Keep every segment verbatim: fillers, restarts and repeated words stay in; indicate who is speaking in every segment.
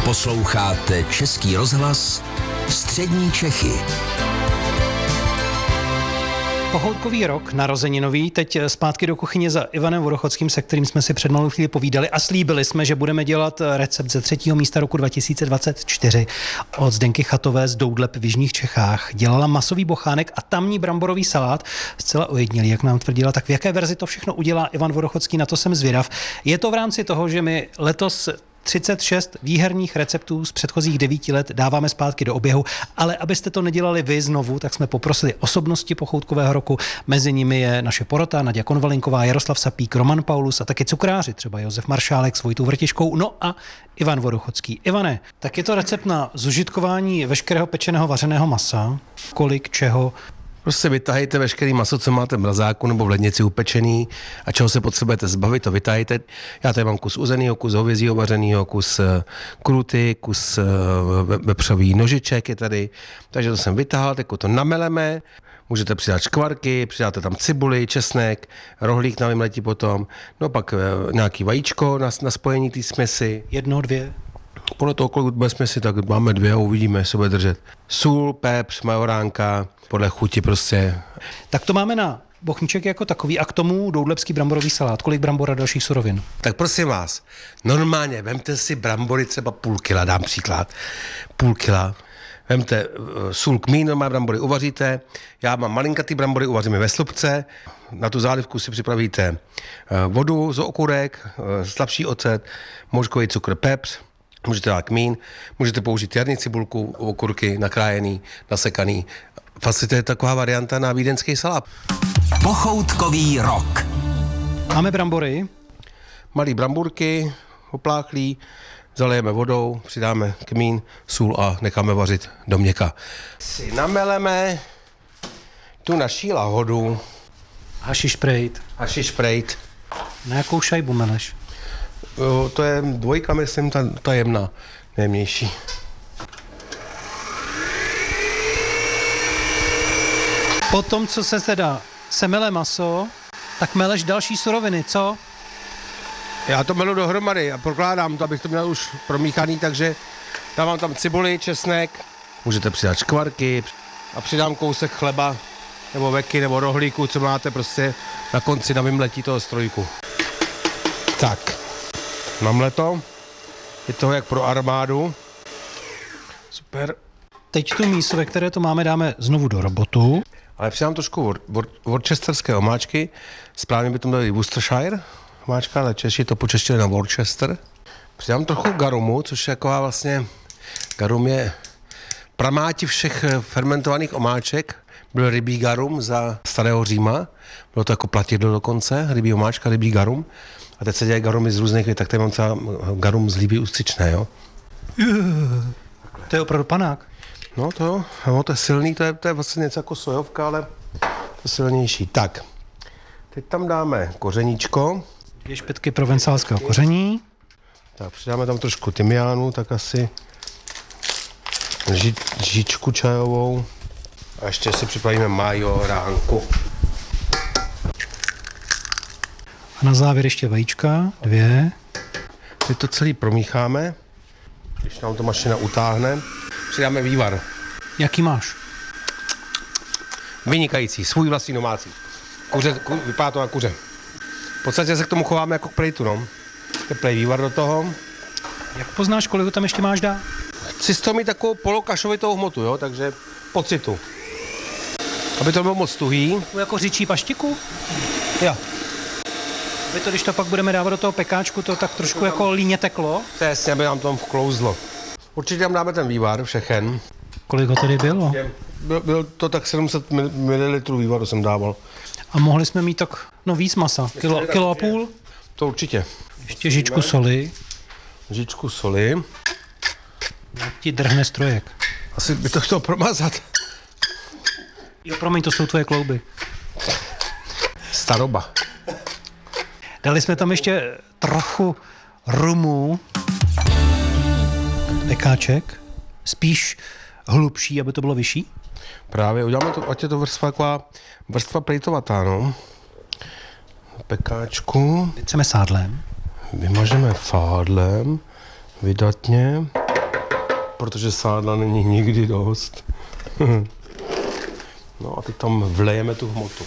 Speaker 1: Posloucháte Český rozhlas Střední Čechy.
Speaker 2: Pochoutkový rok, narozeninový, teď zpátky do kuchyně za Ivanem Vodochodským, se kterým jsme si před malou chvíli povídali a slíbili jsme, že budeme dělat recept ze třetího místa roku dva tisíce dvacet čtyři od Zdenky Chatové z Doudleb v jižních Čechách. Dělala masový bochánek a tamní bramborový salát, zcela ojedinělý, jak nám tvrdila. Tak v jaké verzi to všechno udělá Ivan Vodochodský, na to jsem zvědav. Je to v rámci toho, že my letos třicet šest výherních receptů z předchozích devíti let dáváme zpátky do oběhu, ale abyste to nedělali vy znovu, tak jsme poprosili osobnosti pochoutkového roku. Mezi nimi je naše porota, Naděja Konvalinková, Jaroslav Sapík, Roman Paulus a taky cukráři, třeba Josef Maršálek s Vojtou Vrtiškou, no a Ivan Vodochodský. Ivane, tak je to recept na zužitkování veškerého pečeného vařeného masa. Kolik, čeho?
Speaker 3: Prostě vytahejte veškerý maso, co máte v mrazáku nebo v lednici upečený a čeho se potřebujete zbavit, to vytahejte. Já tady mám kus uzenýho, kus hovězího vařenýho, kus kruty, kus vepřový nožiček je tady. Takže to jsem vytahal, teď to nameleme. Můžete přidat škvarky, přidáte tam cibuli, česnek, rohlík na vymletí potom. No pak nějaký vajíčko na, na spojení té směsi.
Speaker 2: Jedno, dvě?
Speaker 3: Podle toho, kolik bude směsi, tak máme dvě a uvidíme, jestli bude držet. Sůl, pepř, majoránka, podle chuti prostě.
Speaker 2: Tak to máme na bochníček jako takový a k tomu doudlebský bramborový salát. Kolik brambor a dalších surovin?
Speaker 3: Tak prosím vás, normálně vemte si brambory třeba půl kila, dám příklad. Půl kila. Vemte sůl, kmín, normálně brambory uvaříte. Já mám malinkatý brambory, uvaříme ve slupce. Na tu zálivku si připravíte vodu z okurek, slabší ocet, mořkový cukr, pepř. Můžete dát kmín, můžete použít jarní cibulku, okurky, nakrájený, nasekaný. Vlastně to je taková varianta na vídeňský salát.
Speaker 1: Pochoutkový rok.
Speaker 2: Máme brambory.
Speaker 3: Malý bramburky, opláchlý, zalijeme vodou, přidáme kmín, sůl a necháme vařit do měka. Si nameleme tu naší lahodu.
Speaker 2: Hašiš prejt.
Speaker 3: Hašiš prejt.
Speaker 2: Na jakou šajbu meleš?
Speaker 3: Jo, to je dvojka, myslím, ta, ta jemná, nejjemnější.
Speaker 2: Potom, co se teda semele maso, tak meleš další suroviny, co?
Speaker 3: Já to melu dohromady a prokládám to, abych to měl už promíchaný, takže dávám tam cibuli, česnek, můžete přidat škvarky a přidám kousek chleba, nebo veky, nebo rohlíku, co máte prostě na konci na vymletí toho strojku. Tak, namleto, je toho jak pro armádu. Super.
Speaker 2: Teď tu mísu, ve které to máme, dáme znovu do robotu.
Speaker 3: Ale přidám trošku worcesterské omáčky, správně by to měl Worcestershire omáčka, ale Češi to počeštili na Worcester. Přidám trochu garumu, což je taková vlastně, garum je pramáti všech fermentovaných omáček. Byl rybí garum za starého Říma, bylo to jako platidlo dokonce, rybí omáčka, rybí garum. A teď se dělají garumy z různých, tak tady mám třeba garum z líbí ústřičné, jo.
Speaker 2: To je opravdu panák.
Speaker 3: No to jo, no, to je silný, to je, to je vlastně něco jako sojovka, ale to silnější. Tak, teď tam dáme kořeníčko.
Speaker 2: Dvě špetky provencálského koření.
Speaker 3: Tak, přidáme tam trošku tymiánu, tak asi ži, žičku čajovou. A ještě si připravíme majoránku.
Speaker 2: A na závěr ještě vajíčka, dvě.
Speaker 3: Teď to celý promícháme. Když nám to mašina utáhne, přidáme vývar.
Speaker 2: Jaký máš?
Speaker 3: Vynikající, svůj vlastní domácí. Kuře, ku, vypadá to na kuře. V podstatě se k tomu chováme jako k plejtu, no. Teplej vývar do toho.
Speaker 2: Jak poznáš, kolik ho tam ještě máš dát?
Speaker 3: Chci z toho mít takovou polokašovitou hmotu, jo, takže pocitu. Aby to bylo moc tuhý.
Speaker 2: Jako řičí paštiku?
Speaker 3: Jo.
Speaker 2: Aby to, když to pak budeme dávat do toho pekáčku, to tak trošku jako líně teklo.
Speaker 3: Přesně, aby nám to vklouzlo. Určitě tam dáme ten vývar, všechen.
Speaker 2: Kolik ho tedy bylo?
Speaker 3: Byl, byl to tak sedm set mililitrů vývaru jsem dával.
Speaker 2: A mohli jsme mít tak, no víc masa, kilo, kilo a půl?
Speaker 3: To určitě.
Speaker 2: Ještě žičku soli.
Speaker 3: Žičku soli.
Speaker 2: Jak ti drhne strojek.
Speaker 3: Asi by to chtěl promazat.
Speaker 2: Jo, promiň, to jsou tvoje klouby.
Speaker 3: Staroba.
Speaker 2: Dali jsme tam ještě trochu rumu. Pekáček. Spíš hlubší, aby to bylo vyšší.
Speaker 3: Právě, uděláme to, ať je to vrstva taková vrstva plejtovatá, no. Pekáčku.
Speaker 2: Teď chceme sádlem.
Speaker 3: Vymažeme fádlem, vydatně. protože sádla není nikdy dost. No a teď tam vlejeme tu hmotu.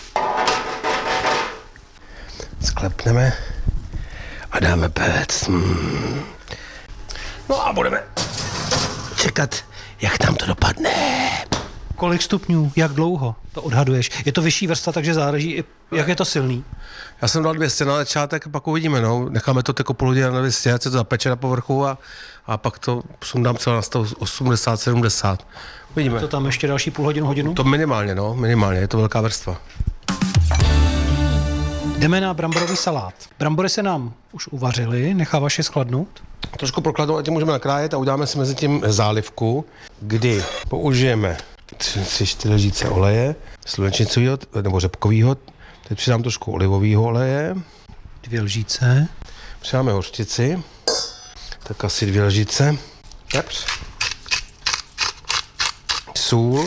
Speaker 3: Sklepneme a dáme péct. Hmm. No a budeme čekat, jak tam to dopadne.
Speaker 2: Kolik stupňů, jak dlouho to odhaduješ? Je to vyšší vrstva, takže záleží, jak je to silný.
Speaker 3: Já jsem dal dvě stě na začátek, pak uvidíme, no. Necháme to jako půl hodiny na dvě stě, ať se to zapeče na povrchu a, a pak to sundám třeba na sto osmdesát sedmdesát. Uvidíme.
Speaker 2: To tam ještě další půl hodinu, hodinu?
Speaker 3: To minimálně, no, minimálně, je to velká vrstva.
Speaker 2: Jdeme na bramborový salát. Brambory se nám už uvařily, necháváš je schladnout?
Speaker 3: Trošku prokladnout, ať je můžeme nakrájet a uděláme si mezi tím zálivku, kdy použijeme tři čtyři lžíce oleje, slunečnicového nebo řepkového, teď přidám trošku olivového oleje.
Speaker 2: Dvě lžíce.
Speaker 3: Přidáme hořčici, tak asi dvě lžíce. Pepř. Sůl.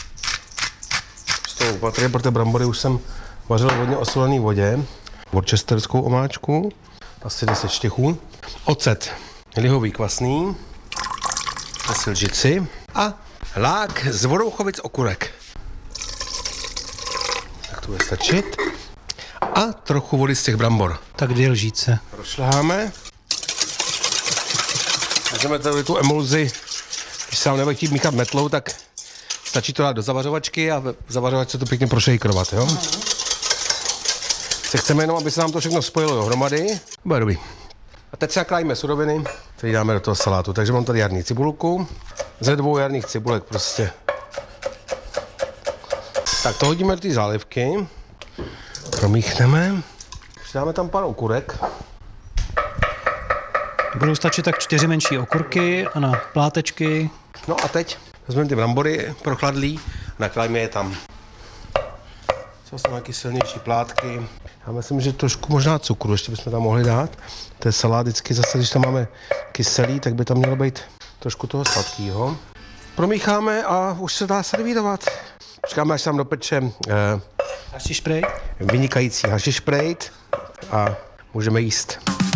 Speaker 3: Z toho opatrně, protože brambory už jsem vařil v hodně osolené vodě. Worcesterskou omáčku, asi deset štěchů. Ocet, lihový kvasný, asi lžici a lák z Vorouchovic okurek. Tak to bude stačit. A trochu vody z těch brambor.
Speaker 2: Tak dvě lžíce.
Speaker 3: Prošleháme. Vezmeme tady tu emulzi, když se vám nebude chtít míchat metlou, tak stačí to dát do zavařovačky a v zavařovačce to pěkně prošejkrovat, jo? Se chceme jenom, aby se nám to všechno spojilo dohromady. Bude dobrý. A teď si nakrájíme suroviny, které dáme do toho salátu. Takže mám tady jarní cibulku, ze dvou jarních cibulek prostě. Tak to hodíme do té zálivky, promíchneme, přidáme tam pár okurek.
Speaker 2: Budou stačit tak čtyři menší okurky a na plátečky.
Speaker 3: No a teď vezmeme ty brambory prochladlý, naklájíme je tam. Co jsou nějaké silnější plátky. Já myslím, že trošku možná cukru ještě bychom tam mohli dát. To je salát vždycky zase, když tam máme kyselý, tak by tam mělo být trošku toho sladkého. Promícháme a už se dá servírovat. Počkáme, až se tam dopeče eh,
Speaker 2: hašišprejt.
Speaker 3: Vynikající hašišprejt a můžeme jíst.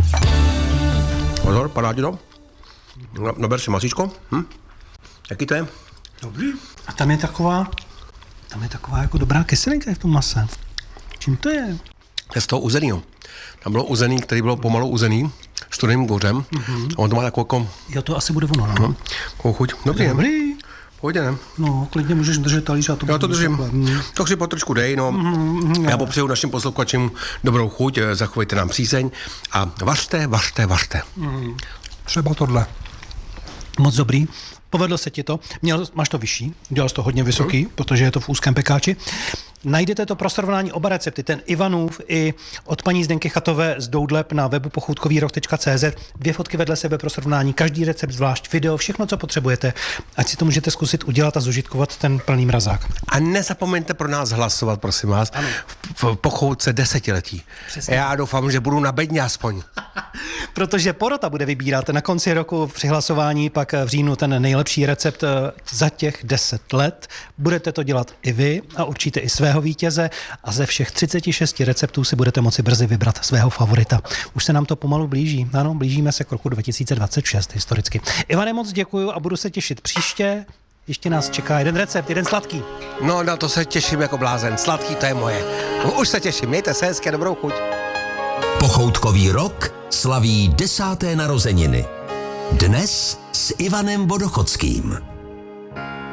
Speaker 3: Pozor, parádido. No, naber si masíčko. Hm? Jaký to je?
Speaker 2: Dobrý. A tam je taková, tam je taková jako dobrá kyselinka v tom mase. Čím to je?
Speaker 3: To je z toho uzenýho. Tam bylo uzený, který bylo pomalu uzený, studeným kouřem. Mm-hmm. A on to má takovou jako...
Speaker 2: Jo, to asi bude ono, no.
Speaker 3: Takovou chuť. Dobrý,
Speaker 2: Dobrý.
Speaker 3: Pojď, ne?
Speaker 2: No, klidně můžeš držet talíř a to...
Speaker 3: Já to držím.
Speaker 2: Mm.
Speaker 3: Tak si po trošku dej, no. Mm-hmm, já popřeju našim posluchačům dobrou chuť, zachovejte nám přízeň a vařte, vařte, vařte.
Speaker 2: Mm.
Speaker 3: Třeba tohle.
Speaker 2: Moc dobrý. Povedlo se ti to. Měl, máš to vyšší, dělal jsi to hodně vysoký, hmm. protože je to v úzkém pekáči. Najdete to pro srovnání oba recepty, ten Ivanův i od paní Zdenky Chatové z Doudleb na webu pochoutkovýrok tečka cé zet. Dvě fotky vedle sebe pro srovnání, každý recept zvlášť, video, všechno, co potřebujete. Ať si to můžete zkusit udělat a zužitkovat ten plný mrazák.
Speaker 3: A nezapomeňte pro nás hlasovat, prosím vás, ano. v, v pochoutce desetiletí. Přesně. Já doufám, že budu na bedně aspoň.
Speaker 2: Protože porota bude vybírat na konci roku při hlasování, pak v říjnu ten nejlepší recept za těch deset let. Budete to dělat i vy a určitě i svého vítěze a ze všech třicet šest receptů si budete moci brzy vybrat svého favorita. Už se nám to pomalu blíží. Ano, blížíme se k roku dva tisíce dvacet šest historicky. Ivane, moc děkuju a budu se těšit příště. Ještě nás čeká jeden recept, jeden sladký.
Speaker 3: No, na to se těším jako blázen. Sladký, to je moje. Už se těším. Mějte se hezky a dobrou chuť.
Speaker 1: Pochoutkový rok slaví desáté narozeniny. Dnes s Ivanem Vodochodským.